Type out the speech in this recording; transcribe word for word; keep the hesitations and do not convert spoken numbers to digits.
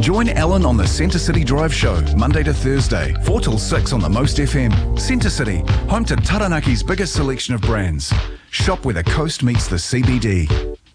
Join Alan on the Centre City Drive Show, Monday to Thursday, four till six on the Most F M. Centre City, home to Taranaki's biggest selection of brands. Shop where the coast meets the C B D.